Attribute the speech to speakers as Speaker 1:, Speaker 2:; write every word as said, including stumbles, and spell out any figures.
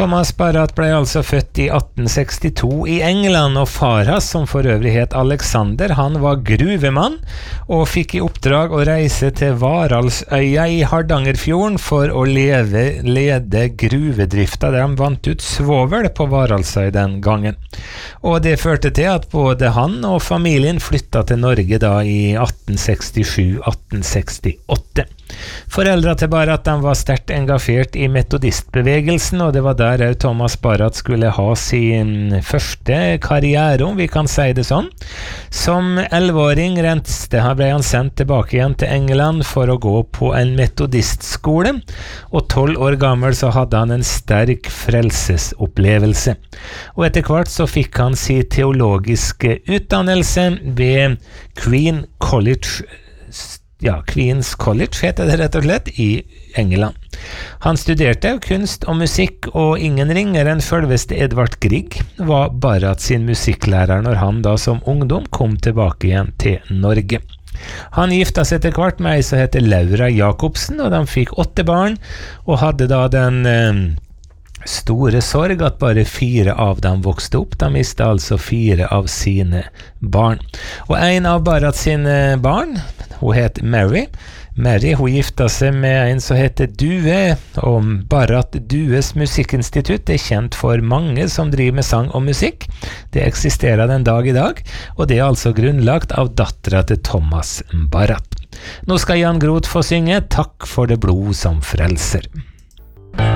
Speaker 1: Thomas Barratt ble altså født i atten sekstito i England, og far hans, som for øvrig het Alexander, han var gruvemann, og fikk i oppdrag å reise til Varaldsøya i Hardangerfjorden for å leve, lede gruvedrifta der de vant ut svovel på Varaldsøy den gangen. Og det førte til at både han og familien flyttet til Norge da i atten sekstisju til atten sekstiåtte. Foreldra til Barratt de var sterkt engasjert i metodistbevegelsen, og det var der også Thomas Barratt skulle ha sin første karriere, om vi kan si det sånn. Som elleveåring renste han ble han sendt tilbake igjen til England for å gå på en metodistskole, og tolv år gammel så hadde han en sterk frelsesopplevelse. Og etter hvert så fikk han sin teologiske utdannelse ved Queen College, ja, Queen's College heter det rett og slett, i England. Han studerte kunst og musikk, og ingen ringere enn selveste Edvard Grieg var Barratt sin musikklærer når han da som ungdom kom tilbake igjen til Norge. Han gifta seg etter hvert med ei som heter Laura Jacobsen, og de fikk åtte barn, og hadde da den eh, store sorg at bare fire av dem vokste opp. De mistet altså fire av sine barn. Og en av Barratt sine barn, hun het Mary. Mary, hun gifta seg med en som heter Due, og Barratt Dues Musikkinstitutt er kjent for mange som driver med sang og musikk. Det eksisterer den dag i dag, og det er altså grunnlagt av dattera til Thomas Barratt. Nå skal Jan Groth få synge «Takk for det blod som frelser».